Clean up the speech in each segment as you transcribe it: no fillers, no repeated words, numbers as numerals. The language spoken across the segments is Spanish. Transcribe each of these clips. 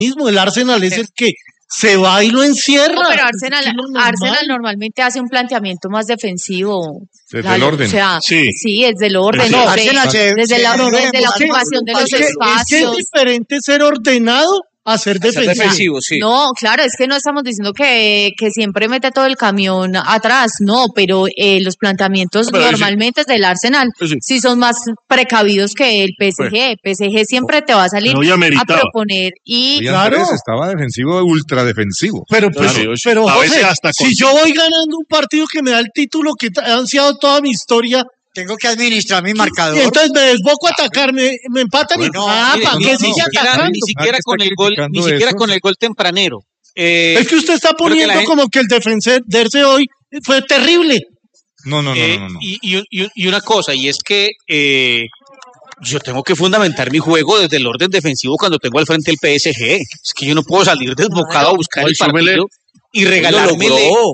mismo, el Arsenal es el que se va y lo encierra. No, pero Arsenal normalmente hace un planteamiento más defensivo. Desde el orden. O sea, sí, es del orden. No, desde la ocupación de los espacios. Es diferente ser ordenado a ser defensivo. Sí. No, claro, es que no estamos diciendo que siempre mete todo el camión atrás, no, pero los planteamientos normalmente del Arsenal sí son más precavidos que el PSG. PSG siempre te va a salir a proponer y claro, estaba defensivo, ultra defensivo. Pero José, si yo voy ganando un partido que me da el título que ha ansiado toda mi historia, tengo que administrar mi marcador. Y entonces me desboco a atacar, me empatan ¿para qué sigue atacando? Ni siquiera con el gol tempranero. Es que usted está poniendo como que el defenderse hoy fue terrible. No. Y una cosa, y es que yo tengo que fundamentar mi juego desde el orden defensivo cuando tengo al frente el PSG. Es que yo no puedo salir desbocado a buscar el partido y regalarme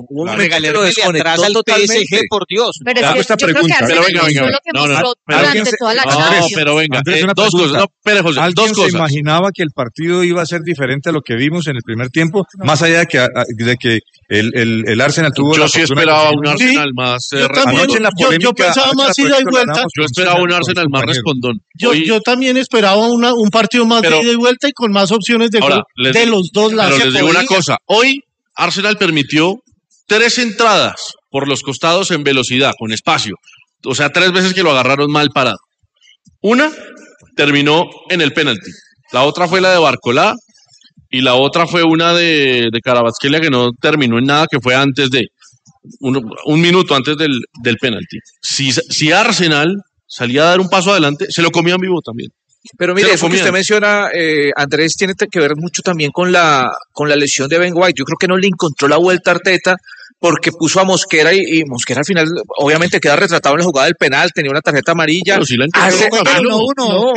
atrás al PSG, por Dios. Pero es que yo creo que Arsenal durante toda la Champions. Pero venga, dos cosas. No, espere, José, dos cosas. ¿Se imaginaba que el partido iba a ser diferente a lo que vimos en el primer tiempo? Más allá de que el Arsenal tuvo Yo sí esperaba un Arsenal más... Yo pensaba más ida y vuelta. Yo esperaba un Arsenal más respondón. Yo también esperaba un partido más de ida y vuelta y con más opciones de gol de los dos lados. Pero les digo una cosa. Hoy Arsenal permitió 3 entradas por los costados en velocidad, con espacio. O sea, 3 veces que lo agarraron mal parado. Una terminó en el penalti. La otra fue la de Barcolá y la otra fue una de Kvaratskhelia que no terminó en nada, que fue antes de un minuto antes del penalti. Si Arsenal salía a dar un paso adelante, se lo comían vivo también. Pero mire, eso que usted menciona, Andrés, tiene que ver mucho también con la lesión de Ben White. Yo creo que no le encontró la vuelta a Arteta porque puso a Mosquera y Mosquera al final obviamente queda retratado en la jugada del penal, tenía una tarjeta amarilla. Pero si la encontró.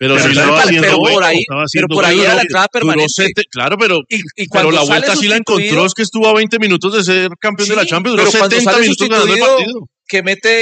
Pero por ahí era la entrada permanente. Claro, pero la vuelta sí la encontró, es que estuvo a 20 minutos de ser campeón de la Champions, duró 70 minutos ganando el partido. Que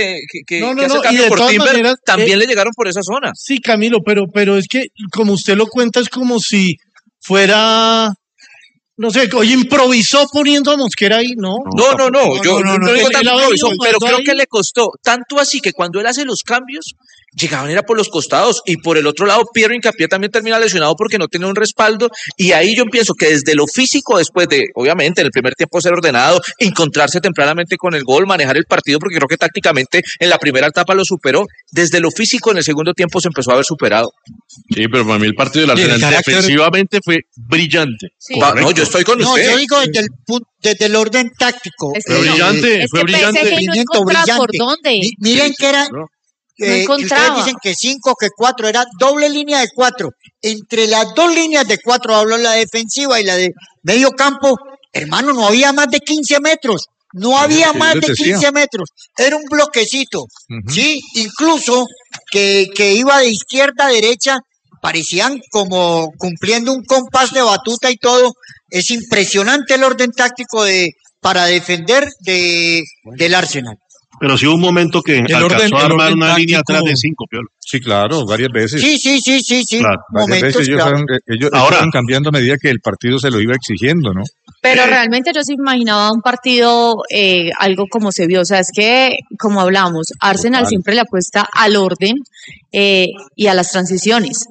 hace cambio por Timber, también le llegaron por esa zona. Sí, Camilo, pero es que como usted lo cuenta es como si fuera, no sé, hoy improvisó poniendo a Mosquera ahí, ¿no? No, yo no digo tanto improvisó, pero creo que le costó, tanto así que cuando él hace los cambios, llegaban era por los costados, y por el otro lado Piero Hincapié también termina lesionado porque no tenía un respaldo, y ahí yo pienso que desde lo físico, después de, obviamente, en el primer tiempo ser ordenado, encontrarse tempranamente con el gol, manejar el partido, porque creo que tácticamente en la primera etapa lo superó, desde lo físico en el segundo tiempo se empezó a ver superado. Sí, pero para mí el partido del Arsenal defensivamente fue brillante. Sí. No, yo estoy con usted. No, yo digo desde el orden táctico. Fue brillante, fue brillante. PSG no encontraba por dónde. Miren que era... No encontraba. Ustedes dicen que 5, que 4, era doble línea de 4. Entre las dos líneas de 4, hablo la defensiva y la de medio campo, hermano, no había más de 15 metros. No había más de 15 metros. Era un bloquecito. Sí, incluso que iba de izquierda a derecha, parecían como cumpliendo un compás de batuta y todo. Es impresionante el orden táctico para defender del Arsenal. Pero sí hubo un momento que alcanzó a armar una línea atrás de 5, Piolo. Sí, claro, varias veces. Sí. Claro, varias veces ellos fueron cambiando a medida que el partido se lo iba exigiendo, ¿no? Pero realmente yo sí imaginaba un partido, algo como se vio. O sea, es que, como hablamos, Arsenal siempre le apuesta al orden y a las transiciones.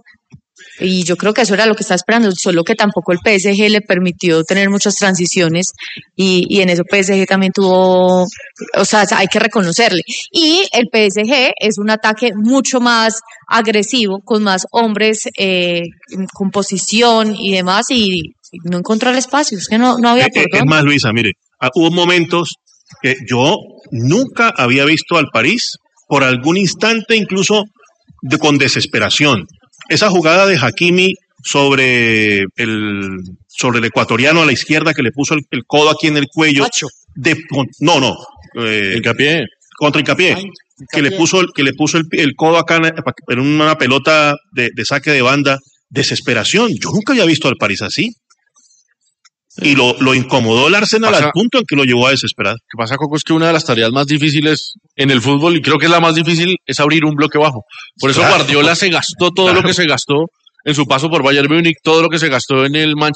Y yo creo que eso era lo que estaba esperando, solo que tampoco el PSG le permitió tener muchas transiciones y en eso PSG también tuvo, o sea, hay que reconocerle. Y el PSG es un ataque mucho más agresivo, con más hombres, con posición y demás, y no encontró el espacio, es que no había por dónde. Es más, Luisa, mire, hubo momentos que yo nunca había visto al París por algún instante incluso con desesperación. Esa jugada de Hakimi sobre el ecuatoriano a la izquierda que le puso el codo aquí en el cuello. Hincapié. Contra Hincapié. Que le puso el codo acá en una pelota de saque de banda. Desesperación. Yo nunca había visto al París así. Y lo incomodó el Arsenal al punto en que lo llevó a desesperar. Lo que pasa, Coco, es que una de las tareas más difíciles en el fútbol, y creo que es la más difícil, es abrir un bloque bajo. Por eso Guardiola se gastó todo lo que se gastó en su paso por Bayern Múnich, todo lo que se gastó en el Manchester